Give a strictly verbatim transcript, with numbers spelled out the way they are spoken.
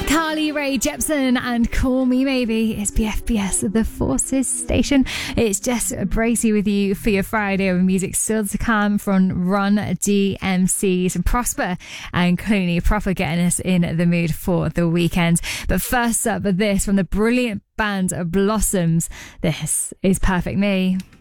Carly Rae Jepsen and Call Me Maybe. It's B F B S, the Forces station. It's Jess Bracey with you for your Friday with music still to come from Run D M C, some Prosper and Clooney proper getting us in the mood for the weekend. But first up, this from the brilliant band Blossoms. This is Perfect Me.